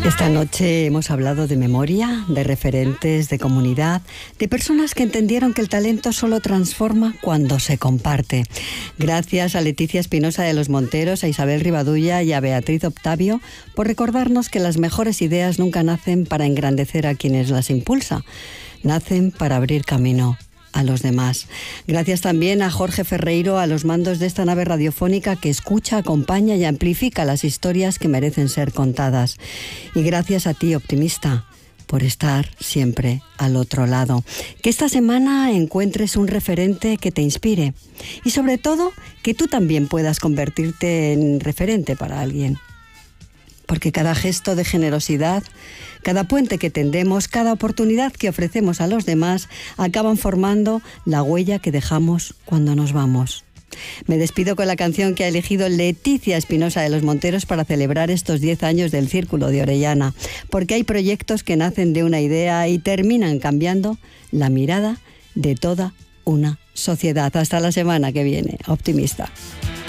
Esta noche hemos hablado de memoria, de referentes, de comunidad, de personas que entendieron que el talento solo transforma cuando se comparte. Gracias a Leticia Espinosa de los Monteros, a Isabel Rivadulla y a Beatriz Octavio por recordarnos que las mejores ideas nunca nacen para engrandecer a quienes las impulsa, nacen para abrir camino a los demás. Gracias también a Jorge Ferreiro a los mandos de esta nave radiofónica que escucha, acompaña y amplifica las historias que merecen ser contadas. Y gracias a ti, optimista, por estar siempre al otro lado. Que esta semana encuentres un referente que te inspire y sobre todo que tú también puedas convertirte en referente para alguien. Porque cada gesto de generosidad, cada puente que tendemos, cada oportunidad que ofrecemos a los demás, acaban formando la huella que dejamos cuando nos vamos. Me despido con la canción que ha elegido Leticia Espinosa de los Monteros para celebrar estos 10 años del Círculo de Orellana, porque hay proyectos que nacen de una idea y terminan cambiando la mirada de toda una sociedad. Hasta la semana que viene, optimista.